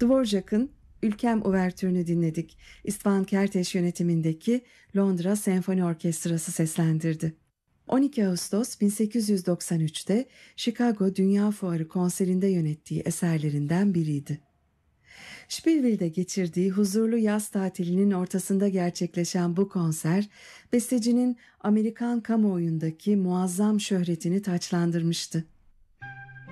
Dvorak'ın Ülkem Uvertürü'nü dinledik. Istvan Kertész yönetimindeki Londra Senfoni Orkestrası seslendirdi. 12 Ağustos 1893'te Chicago Dünya Fuarı konserinde yönettiği eserlerinden biriydi. Spillville'de geçirdiği huzurlu yaz tatilinin ortasında gerçekleşen bu konser, bestecinin Amerikan kamuoyundaki muazzam şöhretini taçlandırmıştı.